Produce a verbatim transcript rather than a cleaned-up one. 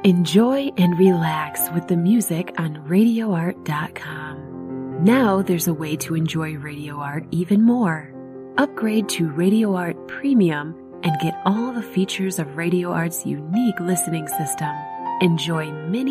Enjoy and relax with the music on radio art dot com. Now there's a way to enjoy Radio Art even more. Upgrade to Radio Art Premium and get all the features of Radio Art's unique listening system. Enjoy many